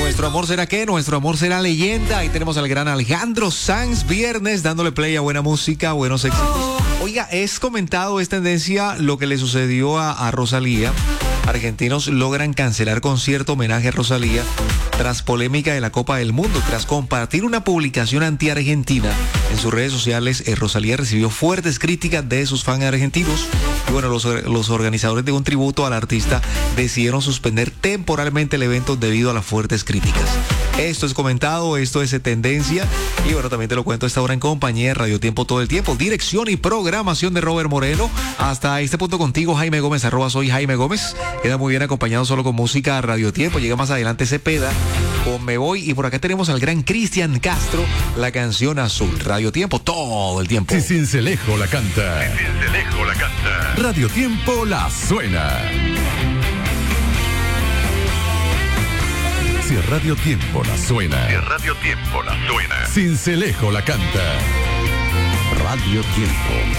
Nuestro amor será qué, nuestro amor será leyenda. Ahí tenemos al gran Alejandro Sanz, viernes, dándole play a buena música, buenos éxitos. Oiga, es comentado, es tendencia lo que le sucedió a Rosalía. Argentinos logran cancelar concierto homenaje a Rosalía tras polémica de la Copa del Mundo. Tras compartir una publicación anti-argentina en sus redes sociales, Rosalía recibió fuertes críticas de sus fans argentinos. Y bueno, los organizadores de un tributo al artista decidieron suspender temporalmente el evento debido a las fuertes críticas. Esto es comentado, esto es tendencia. Y bueno, también te lo cuento a esta hora en compañía de Radio Tiempo todo el tiempo. Dirección y programación de Robert Moreno. Hasta este punto contigo, Jaime Gómez, @soy Jaime Gómez. Queda muy bien acompañado solo con música a Radio Tiempo. Llega más adelante Cepeda con Me Voy. Y por acá tenemos al gran Cristian Castro, la canción Azul. Radio Tiempo todo el tiempo. Si Cincelejo la canta. Si Cincelejo la canta. Radio Tiempo la suena. Si Radio Tiempo la suena. Si Radio Tiempo la suena. Cincelejo la canta. Radio Tiempo.